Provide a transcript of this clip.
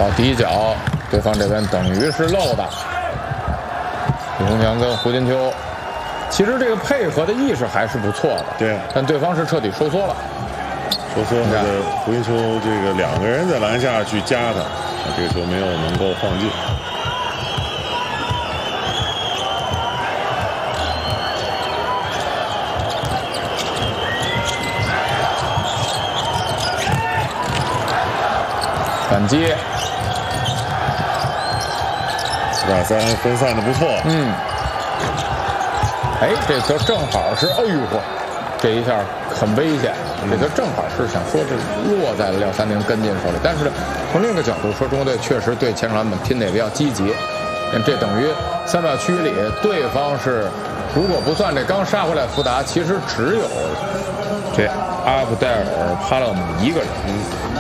到底角，对方这边等于是漏的。李洪强跟胡金秋，其实这个配合的意识还是不错的。 对， 但对方是彻底收缩了。 收缩那个胡金秋，这个2个人在篮下去夹他，这个球没有能够放进。 反击 4打3分散的不错。 哎，这球正好是，哎呦嚯，这一下很危险。这球正好是想说是落在了廖三宁跟进手里，但是从另一个角度说，中国队确实对前场篮板拼的也比较积极。这等于3秒区里，对方是如果不算这刚杀回来福达，其实只有这阿布戴尔·帕勒姆一个人。